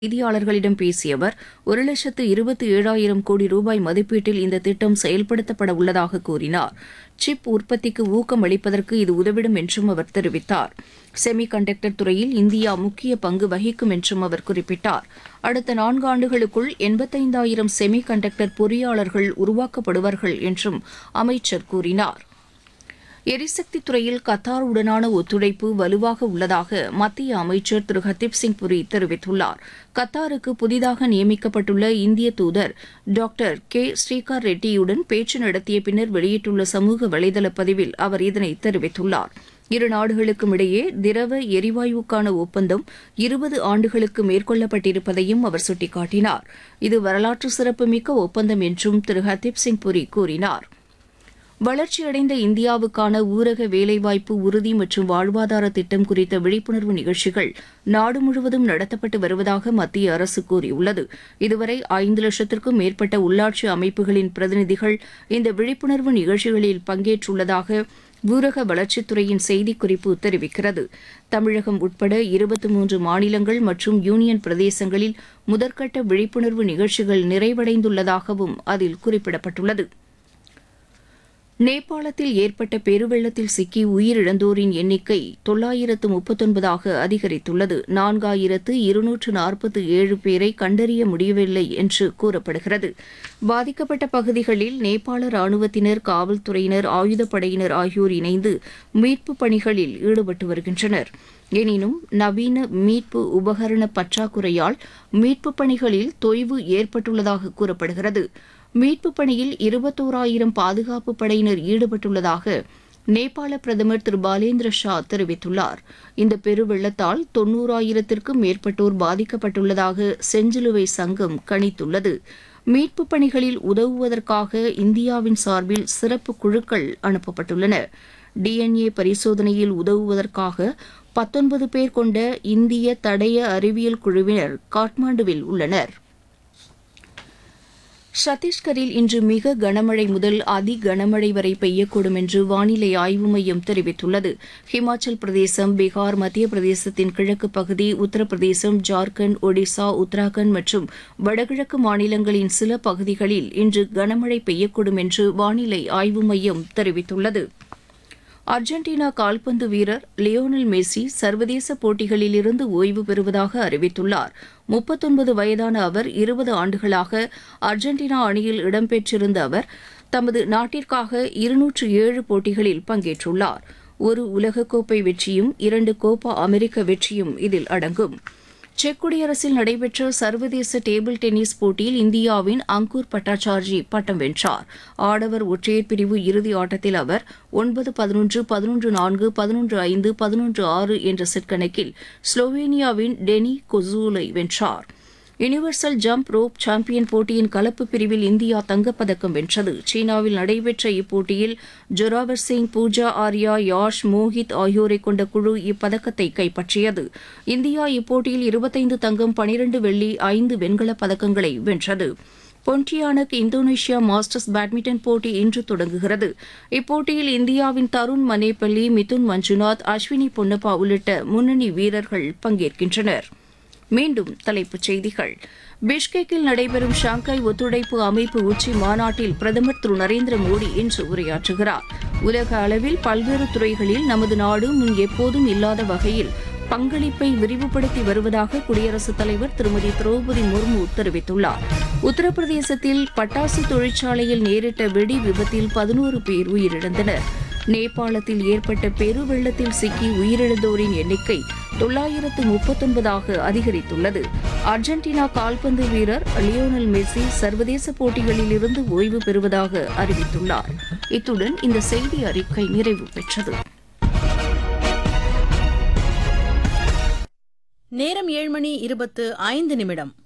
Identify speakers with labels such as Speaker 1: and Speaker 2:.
Speaker 1: செய்தியாளர்களிடம் பேசிய அவர் 1,27,000 கோடி ரூபாய் மதிப்பீட்டில் இந்த திட்டம் செயல்படுத்தப்பட உள்ளதாக கூறினார். சிப் உற்பத்திக்கு ஊக்கம் அளிப்பதற்கு இது உதவிடும் என்றும் அவர் தெரிவித்தார். செமி கண்டக்டர் துறையில் இந்தியா முக்கிய பங்கு வகிக்கும் என்றும் அவர் குறிப்பிட்டார். அடுத்த 4 ஆண்டுகளுக்குள் 85,000 செமி கண்டக்டர் பொறியாளர்கள் உருவாக்கப்படுவார்கள் என்றும் அமைச்சர் கூறினார். எரிசக்தி துறையில் கத்தாருடனான ஒத்துழைப்பு வலுவாக உள்ளதாக மத்திய அமைச்சர் திரு ஹர்தீப் சிங் புரி தெரிவித்துள்ளார். கத்தாருக்கு புதிதாக நியமிக்கப்பட்டுள்ள இந்திய தூதர் டாக்டர் கே ஸ்ரீகார் ரெட்டியுடன் பேச்சு நடத்திய பின்னர் வெளியிட்டுள்ள சமூக வலைதள பதிவில் அவர் இதனை தெரிவித்துள்ளார். இரு நாடுகளுக்கும் இடையே திரவ எரிவாயுக்கான ஒப்பந்தம் 20 ஆண்டுகளுக்கு மேற்கொள்ளப்பட்டிருப்பதையும் அவர் சுட்டிக்காட்டினார். இது வரலாற்று சிறப்புமிக்க ஒப்பந்தம் என்றும் திரு ஹர்தீப் சிங் புரி கூறினார். வளர்ச்சியடைந்த இந்தியாவுக்கான ஊரக வேலைவாய்ப்பு உறுதி மற்றும் வாழ்வாதார திட்டம் குறித்த விழிப்புணர்வு நிகழ்ச்சிகள் நாடு முழுவதும் நடத்தப்பட்டு வருவதாக மத்திய அரசு கூறியுள்ளது. இதுவரை 5 லட்சத்திற்கும் மேற்பட்ட உள்ளாட்சி அமைப்புகளின் பிரதிநிதிகள் இந்த விழிப்புணர்வு நிகழ்ச்சிகளில் பங்கேற்றுள்ளதாக ஊரக வளர்ச்சித்துறையின் செய்திக்குறிப்பு தெரிவிக்கிறது. தமிழகம் உட்பட 23 மாநிலங்கள் மற்றும் யூனியன் பிரதேசங்களில் முதற்கட்ட விழிப்புணர்வு நிகழ்ச்சிகள் நிறைவடைந்துள்ளதாகவும் அதில் குறிப்பிடப்பட்டுள்ளது. நேபாளத்தில் ஏற்பட்ட பெருவெள்ளத்தில் சிக்கி உயிரிழந்தோரின் எண்ணிக்கை 939ஆக அதிகரித்துள்ளது. 4,247 பேரை கண்டறிய முடியவில்லை என்று கூறப்படுகிறது. பாதிக்கப்பட்ட பகுதிகளில் நேபாள ராணுவத்தினர், காவல்துறையினர், ஆயுதப்படையினர் ஆகியோர் இணைந்து மீட்புப் பணிகளில் ஈடுபட்டு வருகின்றனர். எனினும் நவீன மீட்பு உபகரண பற்றாக்குறையால் மீட்புப் பணிகளில் தொய்வு ஏற்பட்டுள்ளதாக கூறப்படுகிறது. மீட்புப் பணியில் 21,000 பாதுகாப்பு படையினர் ஈடுபட்டுள்ளதாக நேபாள பிரதமர் திரு பாலேந்திர ஷா தெரிவித்துள்ளார். இந்த பெருவெள்ளத்தால் 90,000க்கும் மேற்பட்டோர் பாதிக்கப்பட்டுள்ளதாக செஞ்சிலுவை சங்கம் கணித்துள்ளது. மீட்புப் பணிகளில் உதவுவதற்காக இந்தியாவின் சார்பில் சிறப்பு குழுக்கள் அனுப்பப்பட்டுள்ளன. DNA பரிசோதனையில் உதவுவதற்காக 19 பேர் கொண்ட இந்திய தடய அறிவியல் குழுவினர் காட்மாண்டுவில் உள்ளனர். சத்தீஸ்கரில் இன்று மிக கனமழை முதல் அதி கனமழை வரை பெய்யக்கூடும் என்று வானிலை ஆய்வு மையம் தெரிவித்துள்ளது. ஹிமாச்சல் பிரதேசம், பீகார், மத்திய பிரதேசத்தின் கிழக்கு பகுதி, உத்தரப்பிரதேசம், ஜார்க்கண்ட், ஒடிசா, உத்தராகண்ட் மற்றும் வடகிழக்கு மாநிலங்களின் சில பகுதிகளில் இன்று கனமழை பெய்யக்கூடும் என்று வானிலை ஆய்வு மையம் தெரிவித்துள்ளது. அர்ஜென்டினா கால்பந்து வீரர் லியோனல் மெஸ்ஸி சர்வதேச போட்டிகளிலிருந்து ஓய்வு பெறுவதாக அறிவித்துள்ளார். 39 வயதான அவர் 20 ஆண்டுகளாக அர்ஜென்டினா அணியில் இடம்பெற்றிருந்த அவர் தமது நாட்டிற்காக 207 போட்டிகளில் பங்கேற்றுள்ளார். ஒரு உலகக்கோப்பை வெற்றியும் 2 கோப்பா அமெரிக்க வெற்றியும் இதில் அடங்கும். செக் குடியரசில் நடைபெற்ற சர்வதேச டேபிள் டென்னிஸ் போட்டியில் இந்தியாவின் அங்கூர் பட்டாச்சார்ஜி பட்டம் வென்றார். ஆடவர் ஒற்றையர் பிரிவு இறுதி ஆட்டத்தில் அவர் 9-11, 11-4, 11-5, 11-6 என்ற செட் கணக்கில் ஸ்லோவேனியாவின் டெனி கொசூலை வென்றார். யுனிவர்சல் ஜம்ப் ரோப் சாம்பியன் போட்டியின் கலப்பு பிரிவில் இந்தியா தங்கப்பதக்கம் வென்றது. சீனாவில் நடைபெற்ற இப்போட்டியில் ஜொராவர் சிங், பூஜா ஆர்யா, யாஷ், மோஹித் ஆகியோரை கொண்ட குழு இப்பதக்கத்தை கைப்பற்றியது. இந்தியா இப்போட்டியில் 25 தங்கம், 12 வெள்ளி, 5 வெண்கலப் பதக்கங்களை வென்றது. பொன்டியானக் இந்தோனேஷியா மாஸ்டர்ஸ் பேட்மிண்டன் போட்டி இன்று தொடங்குகிறது. இப்போட்டியில் இந்தியாவின் தருண் மனேபள்ளி, மிதுன் மஞ்சுநாத், அஸ்வினி பொன்னப்பா உள்ளிட்ட முன்னணி வீரர்கள் பங்கேற்கின்றனர். மீண்டும் தலைப்புச் செய்திகள். பிஷ்கெக்கில் நடைபெறும் ஷாங்காய் ஒத்துழைப்பு அமைப்பு உச்சி மாநாட்டில் பிரதமர் திரு நரேந்திர மோடி இன்று உரையாற்றுகிறார். உலக அளவில் பல்வேறு துறைகளில் நமது நாடு முன் எப்போதும் இல்லாத வகையில் பங்களிப்பை விரிவுபடுத்தி வருவதாக குடியரசுத் தலைவர் திருமதி திரௌபதி முர்மு தெரிவித்துள்ளார். உத்தரப்பிரதேசத்தில் பட்டாசு தொழிற்சாலையில் நேரிட்ட வெடி விபத்தில் 11 பேர் உயிரிழந்தனர். நேபாளத்தில் ஏற்பட்ட பெருவெள்ளத்தில் சிக்கி உயிரிழந்தோரின் எண்ணிக்கை 939ஆக அதிகரித்துள்ளது. அர்ஜென்டினா கால்பந்து வீரர் லியோனல் மெஸ்ஸி சர்வதேச போட்டிகளிலிருந்து ஓய்வு பெறுவதாக அறிவித்துள்ளார். இத்துடன் இந்த செய்தி அறிக்கை நிறைவு பெற்றது.
Speaker 2: நேரம் 7:25